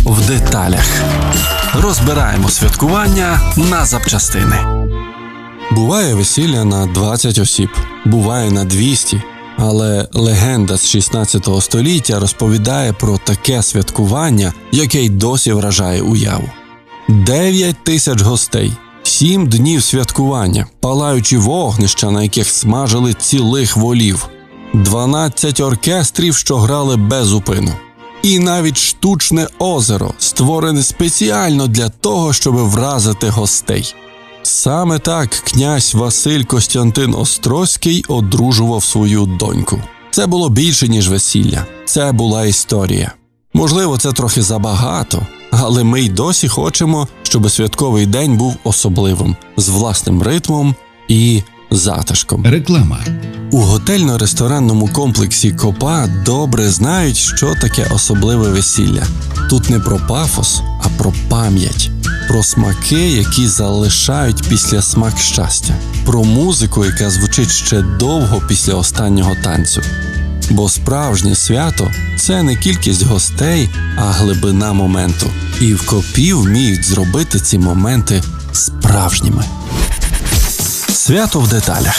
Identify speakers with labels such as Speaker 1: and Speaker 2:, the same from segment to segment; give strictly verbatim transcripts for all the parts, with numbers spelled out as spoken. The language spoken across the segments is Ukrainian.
Speaker 1: в деталях. Розбираємо святкування на запчастини. Буває весілля на двадцять осіб, буває на двісті. Але легенда з шістнадцятого століття розповідає про таке святкування, яке й досі вражає уяву. Дев'ять тисяч гостей, сім днів святкування, палаючі вогнища, на яких смажили цілих волів, дванадцять оркестрів, що грали без упину. І навіть штучне озеро, створене спеціально для того, щоб вразити гостей. Саме так князь Василь Костянтин Острозький одружував свою доньку. Це було більше, ніж весілля. Це була історія. Можливо, це трохи забагато, але ми й досі хочемо, щоб святковий день був особливим, з власним ритмом і затишком.
Speaker 2: Реклама.
Speaker 1: У готельно-ресторанному комплексі «Копа» добре знають, що таке особливе весілля. Тут не про пафос, а про пам'ять. Про смаки, які залишають післясмак щастя. Про музику, яка звучить ще довго після останнього танцю. Бо справжнє свято – це не кількість гостей, а глибина моменту. І в «Копі» вміють зробити ці моменти справжніми. Свято в деталях.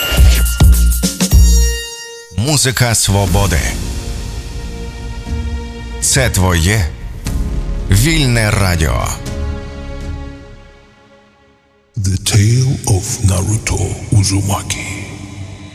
Speaker 3: Музика свободи. Це твоє вільне радіо.
Speaker 4: The Tale of Naruto Uzumaki.